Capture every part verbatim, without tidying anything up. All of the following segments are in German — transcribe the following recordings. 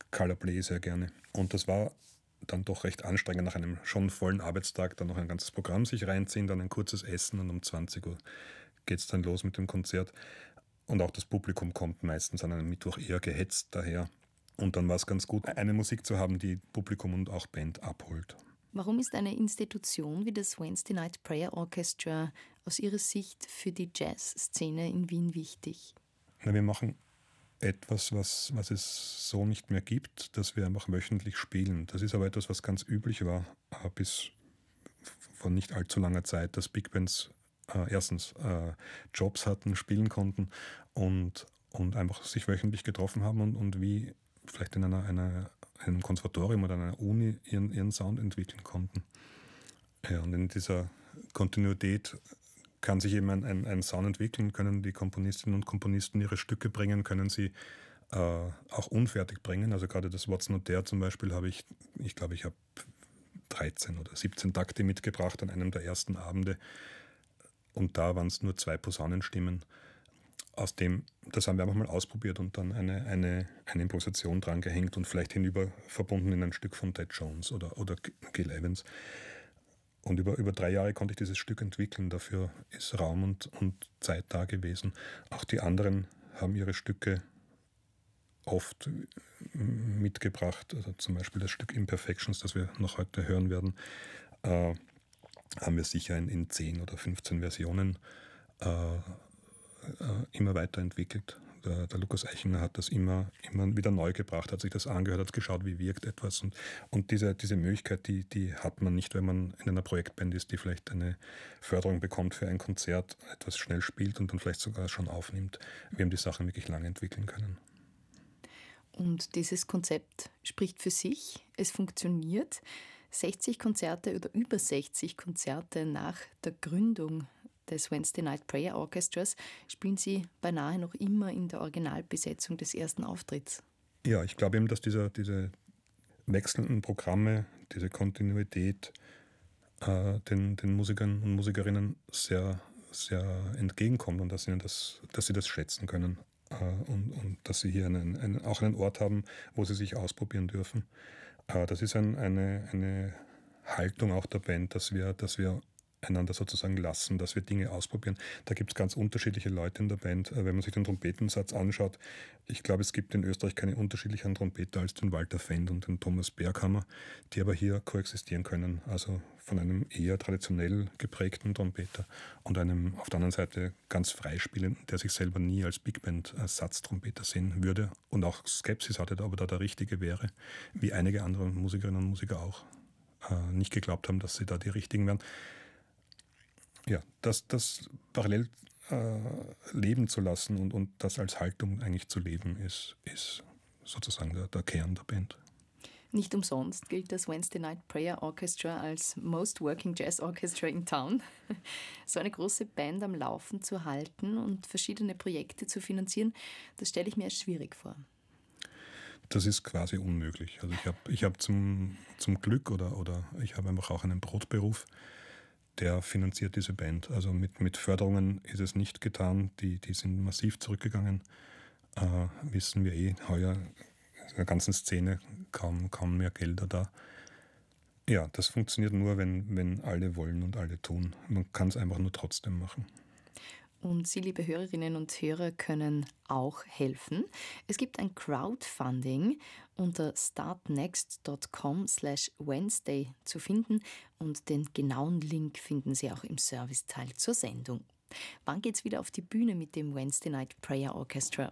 Colorplay sehr gerne. Und das war dann doch recht anstrengend, nach einem schon vollen Arbeitstag dann noch ein ganzes Programm sich reinziehen, dann ein kurzes Essen und um zwanzig Uhr geht es dann los mit dem Konzert. Und auch das Publikum kommt meistens an einem Mittwoch eher gehetzt daher. Und dann war es ganz gut, eine Musik zu haben, die Publikum und auch Band abholt. Warum ist eine Institution wie das Wednesday Night Prayer Orchestra aus Ihrer Sicht für die Jazzszene in Wien wichtig? Na, wir machen etwas, was, was es so nicht mehr gibt, dass wir einfach wöchentlich spielen. Das ist aber etwas, was ganz üblich war, äh, bis vor nicht allzu langer Zeit, dass Big Bands äh, erstens äh, Jobs hatten, spielen konnten und, und einfach sich wöchentlich getroffen haben und, und wie vielleicht in einer, einer, einem Konservatorium oder einer Uni ihren, ihren Sound entwickeln konnten. Ja, und in dieser Kontinuität kann sich eben ein, ein, ein Sound entwickeln, können die Komponistinnen und Komponisten ihre Stücke bringen, können sie äh, auch unfertig bringen. Also gerade das What's Not There zum Beispiel habe ich, ich glaube, ich habe dreizehn oder siebzehn Takte mitgebracht an einem der ersten Abende und da waren es nur zwei Posaunenstimmen. Aus dem, das haben wir einfach mal ausprobiert und dann eine, eine, eine Improvisation dran gehängt und vielleicht hinüber verbunden in ein Stück von Ted Jones oder, oder Gil Evans. Und über, über drei Jahre konnte ich dieses Stück entwickeln. Dafür ist Raum und, und Zeit da gewesen. Auch die anderen haben ihre Stücke oft mitgebracht. Also zum Beispiel das Stück Imperfections, das wir noch heute hören werden, äh, haben wir sicher in, in zehn oder fünfzehn Versionen äh, immer weiterentwickelt. Der, der Lukas Eichinger hat das immer, immer wieder neu gebracht, hat sich das angehört, hat geschaut, wie wirkt etwas. Und, und diese, diese Möglichkeit, die, die hat man nicht, wenn man in einer Projektband ist, die vielleicht eine Förderung bekommt für ein Konzert, etwas schnell spielt und dann vielleicht sogar schon aufnimmt. Wir haben die Sachen wirklich lange entwickeln können. Und dieses Konzept spricht für sich, es funktioniert. sechzig Konzerte oder über sechzig Konzerte nach der Gründung des Wednesday Night Prayer Orchestras spielen Sie beinahe noch immer in der Originalbesetzung des ersten Auftritts. Ja, ich glaube eben, dass dieser, diese wechselnden Programme, diese Kontinuität äh, den, den Musikern und Musikerinnen sehr, sehr entgegenkommt und dass, ihnen das, dass sie das schätzen können äh, und, und dass sie hier einen, einen, auch einen Ort haben, wo sie sich ausprobieren dürfen. Äh, das ist ein, eine, eine Haltung auch der Band, dass wir, dass wir einander sozusagen lassen, dass wir Dinge ausprobieren. Da gibt es ganz unterschiedliche Leute in der Band. Wenn man sich den Trompetensatz anschaut, ich glaube, es gibt in Österreich keine unterschiedlicheren Trompeter als den Walter Fend und den Thomas Berghammer, die aber hier koexistieren können. Also von einem eher traditionell geprägten Trompeter und einem auf der anderen Seite ganz freispielenden, der sich selber nie als Big Band-Ersatztrompeter sehen würde und auch Skepsis hatte, aber da der Richtige wäre, wie einige andere Musikerinnen und Musiker auch äh, nicht geglaubt haben, dass sie da die Richtigen wären. Ja, das, das parallel äh, leben zu lassen und, und das als Haltung eigentlich zu leben, ist, ist sozusagen der, der Kern der Band. Nicht umsonst gilt das Wednesday Night Prayer Orchestra als Most Working Jazz Orchestra in Town. So eine große Band am Laufen zu halten und verschiedene Projekte zu finanzieren, das stelle ich mir als schwierig vor. Das ist quasi unmöglich. Also ich habe ich hab zum, zum Glück oder, oder ich habe einfach auch einen Brotberuf, der finanziert diese Band. Also mit, mit Förderungen ist es nicht getan. Die, die sind massiv zurückgegangen. Äh, wissen wir eh, heuer in der ganzen Szene kaum, kaum mehr Gelder da. Ja, das funktioniert nur, wenn, wenn alle wollen und alle tun. Man kann es einfach nur trotzdem machen. Und Sie, liebe Hörerinnen und Hörer, können auch helfen. Es gibt ein Crowdfunding unter startnext dot com slash Wednesday zu finden und den genauen Link finden Sie auch im Serviceteil zur Sendung. Wann geht's wieder auf die Bühne mit dem Wednesday Night Prayer Orchestra?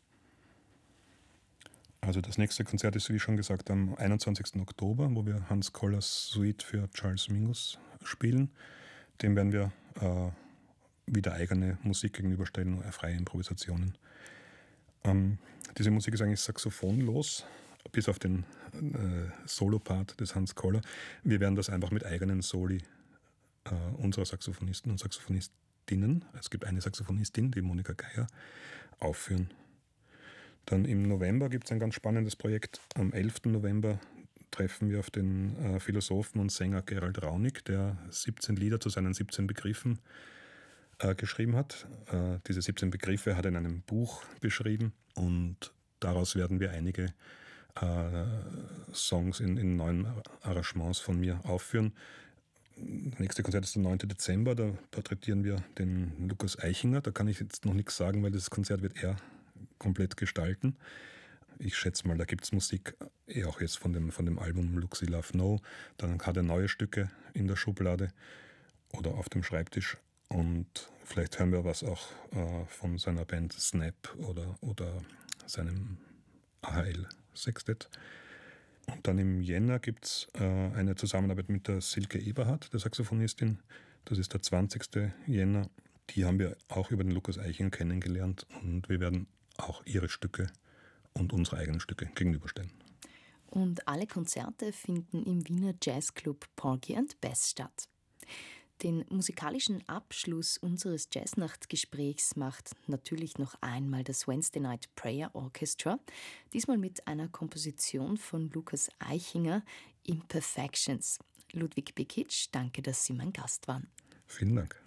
Also das nächste Konzert ist, wie schon gesagt, am einundzwanzigsten Oktober, wo wir Hans Kollers Suite für Charles Mingus spielen. Dem werden wir äh, wieder eigene Musik gegenüberstellen, freie Improvisationen. Ähm, diese Musik ist eigentlich saxophonlos, bis auf den äh, Solo-Part des Hans Koller. Wir werden das einfach mit eigenen Soli äh, unserer Saxophonisten und Saxophonistinnen, es gibt eine Saxophonistin, die Monika Geier, aufführen. Dann im November gibt es ein ganz spannendes Projekt. Am elften November treffen wir auf den äh, Philosophen und Sänger Gerald Raunig, der siebzehn Lieder zu seinen siebzehn Begriffen äh, geschrieben hat. Äh, diese siebzehn Begriffe hat er in einem Buch beschrieben und daraus werden wir einige äh, Songs in, in neuen Arrangements von mir aufführen. Das nächste Konzert ist der neunten Dezember, da porträtieren wir den Lukas Eichinger. Da kann ich jetzt noch nichts sagen, weil das Konzert wird er komplett gestalten. Ich schätze mal, da gibt es Musik, eh auch jetzt von dem, von dem Album Luxy Love No. Dann hat er neue Stücke in der Schublade oder auf dem Schreibtisch. Und vielleicht hören wir was auch äh, von seiner Band Snap oder, oder seinem A H L Sextett. Und dann im Jänner gibt es äh, eine Zusammenarbeit mit der Silke Eberhardt, der Saxophonistin. Das ist der zwanzigsten Jänner. Die haben wir auch über den Lukas Eichinger kennengelernt und wir werden auch ihre Stücke und unsere eigenen Stücke gegenüberstellen. Und alle Konzerte finden im Wiener Jazzclub Porgy and Bess statt. Den musikalischen Abschluss unseres Jazznachtgesprächs macht natürlich noch einmal das Wednesday Night Prayer Orchestra, diesmal mit einer Komposition von Lukas Eichinger, Imperfections. Ludwig Bikic, danke, dass Sie mein Gast waren. Vielen Dank.